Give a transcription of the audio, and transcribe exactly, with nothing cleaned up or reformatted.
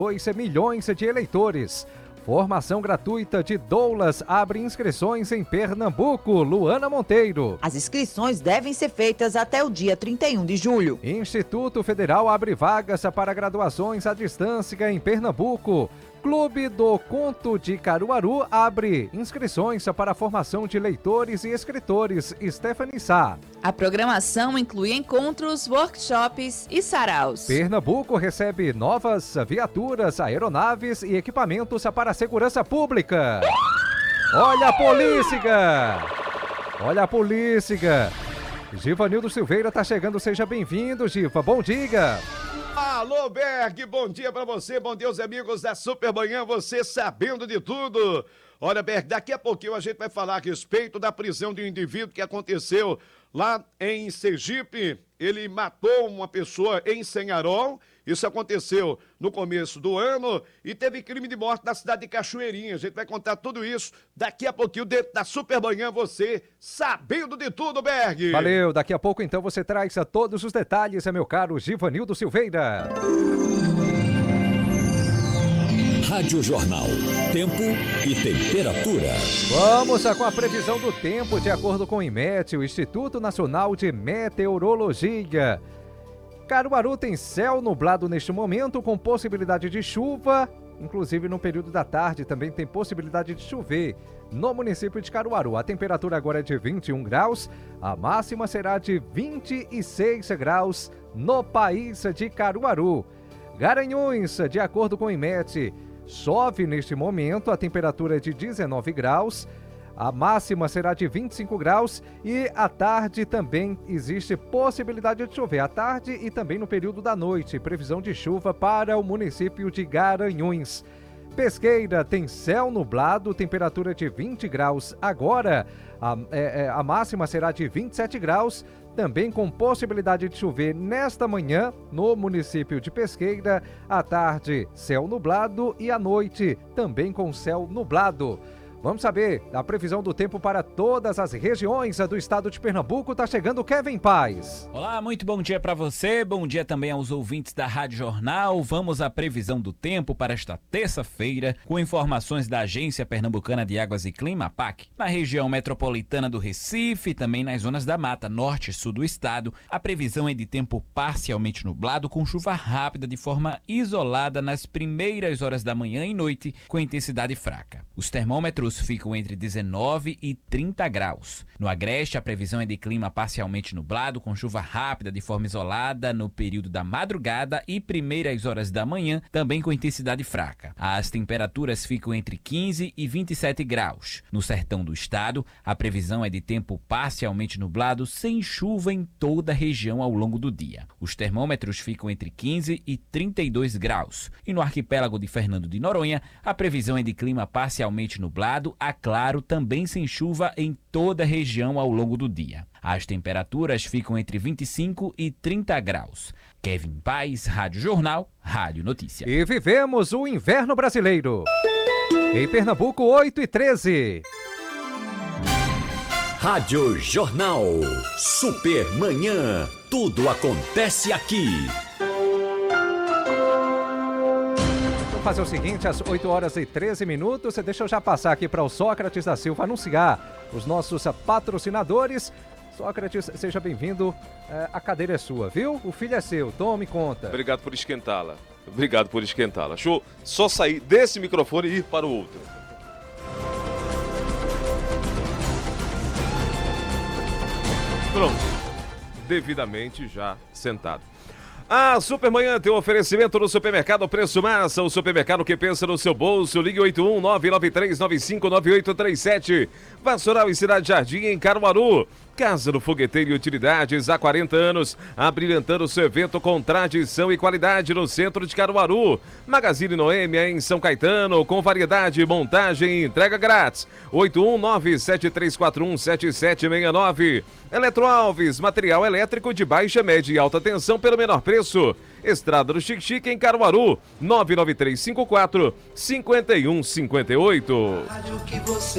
dois milhões de eleitores. Formação gratuita de doulas abre inscrições em Pernambuco. Luana Monteiro. As inscrições devem ser feitas até o dia trinta e um de julho. Instituto Federal abre vagas para graduações à distância em Pernambuco. Clube do Conto de Caruaru abre inscrições para a formação de leitores e escritores. Stephanie Sá. A programação inclui encontros, workshops e saraus. Pernambuco recebe novas viaturas, aeronaves e equipamentos para a segurança pública. Olha a polícia! Olha a polícia! Givanildo Silveira tá chegando, seja bem-vindo, Giva. Bom dia! Alô, Berg, bom dia pra você, bom dia aos amigos da Super Manhã, você sabendo de tudo. Olha, Berg, daqui a pouquinho a gente vai falar a respeito da prisão de um indivíduo que aconteceu lá em Sergipe. Ele matou uma pessoa em Senharol, isso aconteceu no começo do ano, e teve crime de morte na cidade de Cachoeirinha. A gente vai contar tudo isso daqui a pouquinho dentro da Super Manhã, você sabendo de tudo, Berg. Valeu, daqui a pouco então você traz a todos os detalhes, é meu caro Givanildo Silveira. Rádio Jornal, tempo e temperatura. Vamos com a previsão do tempo de acordo com o IMET, o Instituto Nacional de Meteorologia. Caruaru tem céu nublado neste momento com possibilidade de chuva, inclusive no período da tarde também tem possibilidade de chover no município de Caruaru. A temperatura agora é de vinte e um graus, a máxima será de vinte e seis graus no país de Caruaru. Garanhuns, de acordo com o IMET, chove neste momento, a temperatura é de dezenove graus, a máxima será de vinte e cinco graus e à tarde também existe possibilidade de chover, à tarde e também no período da noite, previsão de chuva para o município de Garanhuns. Pesqueira tem céu nublado, temperatura de vinte graus agora, a, é, a máxima será de vinte e sete graus, também com possibilidade de chover nesta manhã no município de Pesqueira, à tarde céu nublado e à noite também com céu nublado. Vamos saber a previsão do tempo para todas as regiões do estado de Pernambuco. Tá chegando Kevin Paz. Olá, muito bom dia para você, bom dia também aos ouvintes da Rádio Jornal. Vamos à previsão do tempo para esta terça-feira, com informações da Agência Pernambucana de Águas e Clima, APAC. Na região metropolitana do Recife, também nas zonas da Mata Norte e Sul do estado, a previsão é de tempo parcialmente nublado, com chuva rápida de forma isolada nas primeiras horas da manhã e noite, com intensidade fraca. Os termômetros ficam entre dezenove e trinta graus. No Agreste, a previsão é de clima parcialmente nublado, com chuva rápida de forma isolada no período da madrugada e primeiras horas da manhã, também com intensidade fraca. As temperaturas ficam entre quinze e vinte e sete graus. No sertão do estado, a previsão é de tempo parcialmente nublado, sem chuva em toda a região ao longo do dia. Os termômetros ficam entre quinze e trinta e dois graus. E no arquipélago de Fernando de Noronha, a previsão é de clima parcialmente nublado, a claro, também sem chuva em toda a região ao longo do dia. As temperaturas ficam entre vinte e cinco e trinta graus. Kevin Paz, Rádio Jornal, Rádio Notícia. E vivemos o inverno brasileiro. Em Pernambuco, oito e treze. Rádio Jornal, Super Manhã, tudo acontece aqui. Fazer o seguinte, às oito horas e treze minutos, deixa eu já passar aqui para o Sócrates da Silva anunciar os nossos patrocinadores. Sócrates, seja bem-vindo, é, a cadeira é sua, viu? O filho é seu, tome conta. Obrigado por esquentá-la, obrigado por esquentá-la. Deixa eu só sair desse microfone e ir para o outro. Pronto, devidamente já sentado. A Supermanhã tem um oferecimento no Supermercado Preço Massa, o supermercado que pensa no seu bolso. Ligue oito um nove nove três nove cinco nove oito três sete. Vassoural e Cidade Jardim em Caruaru. Casa do Fogueteiro e Utilidades, há quarenta anos, abrilhantando seu evento com tradição e qualidade no centro de Caruaru. Magazine Noêmia em São Caetano, com variedade, montagem e entrega grátis. oito um nove sete três quatro um sete sete seis nove. Eletroalves, material elétrico de baixa, média e alta tensão pelo menor preço. Estrada do Chique Chique em Caruaru, nove nove três cinco quatro cinco um cinco oito.